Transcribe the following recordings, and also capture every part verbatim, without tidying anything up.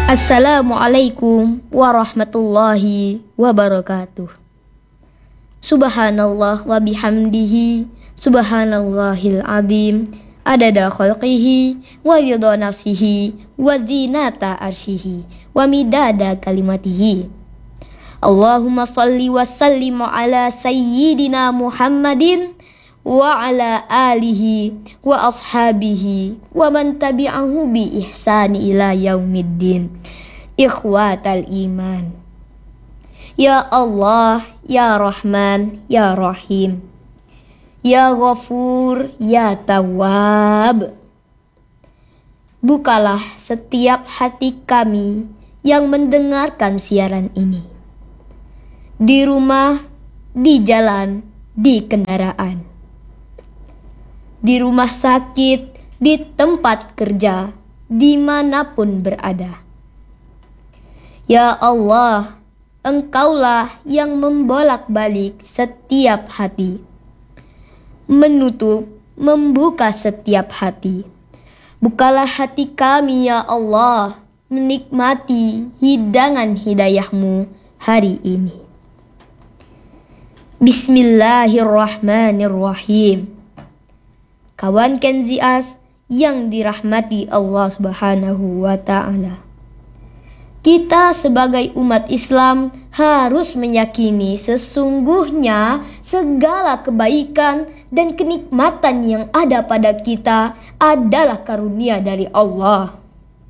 Assalamualaikum warahmatullahi wabarakatuh. Subhanallah wa bihamdihi, subhanallahil azim, adada khalqihi wa ridha nafsihi wa zinata arsyihi wa midada kalimatihi. Allahumma salli wa sallim ala sayyidina Muhammadin wa ala alihi wa ashabihi wa man tabi'ahu bi ihsani ila yaumiddin. Ikhwatal iman, ya Allah, ya Rahman, ya Rahim, ya Ghafur, ya Tawwab, bukalah setiap hati kami yang mendengarkan siaran ini, di rumah, di jalan, di kendaraan, di rumah sakit, di tempat kerja, dimanapun berada. Ya Allah, Engkaulah yang membolak-balik setiap hati, menutup, membuka setiap hati. Bukalah hati kami ya Allah, menikmati hidangan hidayah-Mu hari ini. Bismillahirrahmanirrahim. Kawan Kenzi As yang dirahmati Allah Subhanahu wa Ta'ala, kita sebagai umat Islam harus meyakini sesungguhnya segala kebaikan dan kenikmatan yang ada pada kita adalah karunia dari Allah.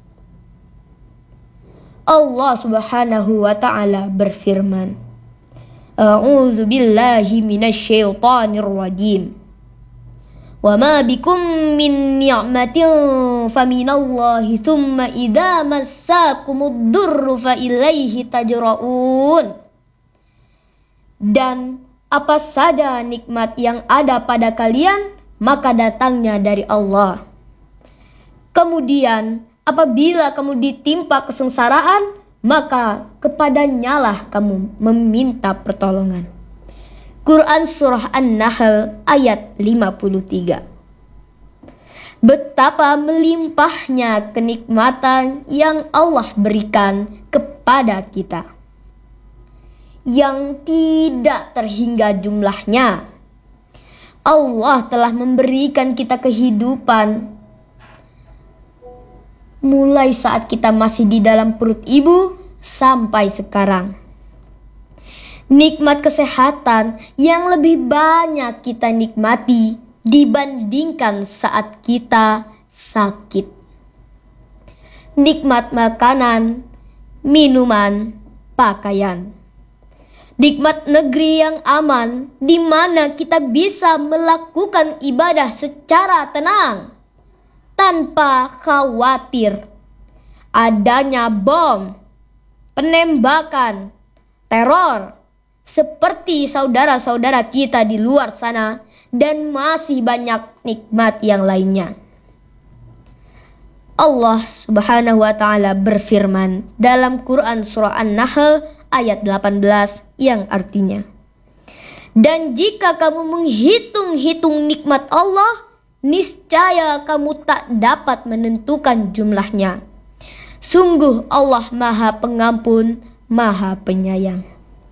Allah Subhanahu wa Ta'ala berfirman, A'udzu billahi minasyaitonir rajim. Wa ma bikum min ni'matin faminallahi thumma idza massakumud durru fa ilaihi tajra'un. Dan apa saja nikmat yang ada pada kalian, maka datangnya dari Allah. Kemudian apabila kamu ditimpa kesengsaraan, maka kepadanyalah kamu meminta pertolongan. Quran Surah An-Nahl ayat lima puluh tiga. Betapa melimpahnya kenikmatan yang Allah berikan kepada kita, yang tidak terhingga jumlahnya. Allah telah memberikan kita kehidupan mulai saat kita masih di dalam perut ibu sampai sekarang. Nikmat kesehatan yang lebih banyak kita nikmati dibandingkan saat kita sakit. Nikmat makanan, minuman, pakaian. Nikmat negeri yang aman, di mana kita bisa melakukan ibadah secara tenang, tanpa khawatir adanya bom, penembakan, teror, seperti saudara-saudara kita di luar sana, dan masih banyak nikmat yang lainnya. Allah Subhanahu wa Ta'ala berfirman dalam Quran Surah An-Nahl ayat delapan belas yang artinya, dan jika kamu menghitung-hitung nikmat Allah, niscaya kamu tak dapat menentukan jumlahnya. Sungguh Allah Maha Pengampun, Maha Penyayang.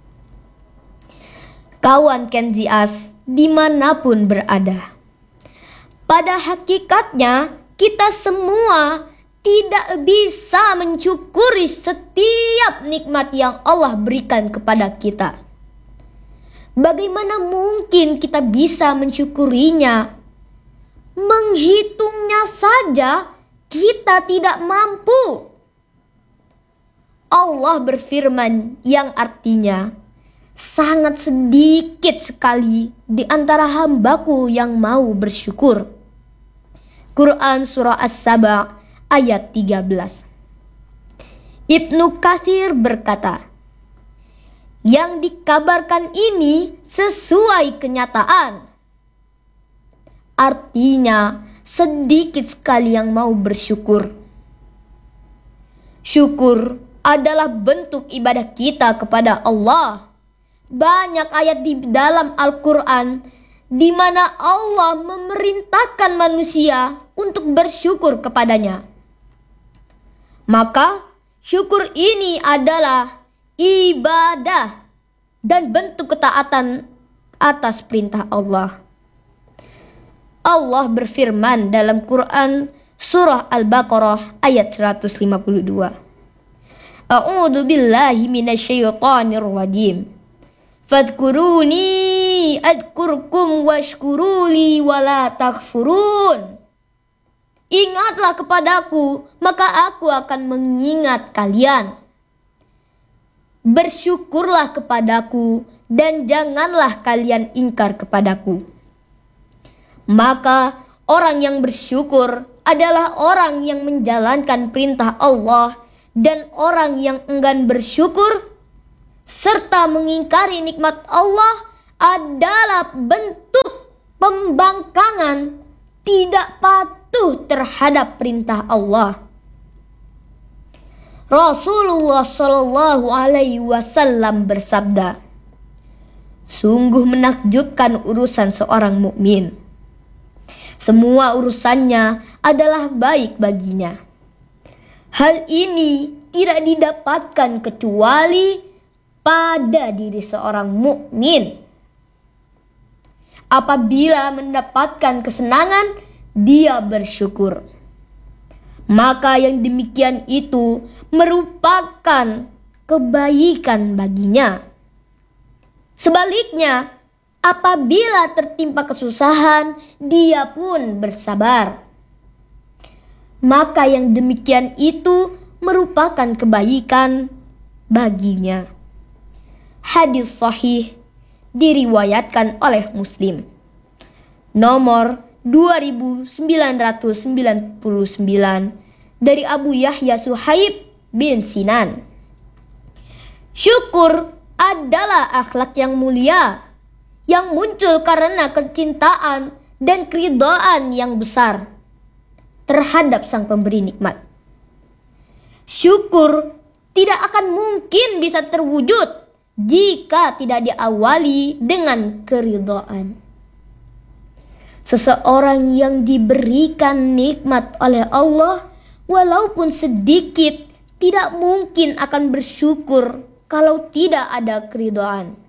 Kawan Kenzi As dimanapun berada, pada hakikatnya kita semua tidak bisa mencukuri setiap nikmat yang Allah berikan kepada kita. Bagaimana mungkin kita bisa mencukurinya? Menghitungnya saja kita tidak mampu. Allah berfirman yang artinya, sangat sedikit sekali di antara hambaku yang mau bersyukur. Quran Surah As-Saba ayat tiga belas. Ibnu Katsir berkata, yang dikabarkan ini sesuai kenyataan. Artinya sedikit sekali yang mau bersyukur. Syukur adalah bentuk ibadah kita kepada Allah. Banyak ayat di dalam Al-Quran di mana Allah memerintahkan manusia untuk bersyukur kepadanya. Maka Syukur ini adalah ibadah dan bentuk ketaatan atas perintah Allah. Allah berfirman dalam Quran surah Al-Baqarah ayat seratus lima puluh dua. A'udzu billahi minasyaitonir rajim. Fadhkuruni adkurkum washkuruli wala takfurun. Ingatlah kepadaku, maka aku akan mengingat kalian. Bersyukurlah kepadaku, dan janganlah kalian ingkar kepadaku. Maka orang yang bersyukur adalah orang yang menjalankan perintah Allah, dan orang yang enggan bersyukur serta mengingkari nikmat Allah adalah bentuk pembangkangan, tidak patuh terhadap perintah Allah. Rasulullah Shallallahu Alaihi Wasallam bersabda, sungguh menakjubkan urusan seorang mukmin. Semua urusannya adalah baik baginya. Hal ini tidak didapatkan kecuali pada diri seorang mukmin. Apabila mendapatkan kesenangan, dia bersyukur. Maka yang demikian itu merupakan kebaikan baginya. Sebaliknya, apabila tertimpa kesusahan, dia pun bersabar. Maka yang demikian itu merupakan kebaikan baginya. Hadis sahih diriwayatkan oleh Muslim. Nomor dua ribu sembilan ratus sembilan puluh sembilan dari Abu Yahya Suhaib bin Sinan. Syukur adalah akhlak yang mulia yang muncul karena kecintaan dan keridhaan yang besar terhadap sang pemberi nikmat. Syukur tidak akan mungkin bisa terwujud jika tidak diawali dengan keridhaan. Seseorang yang diberikan nikmat oleh Allah, walaupun sedikit, tidak mungkin akan bersyukur kalau tidak ada keridhaan.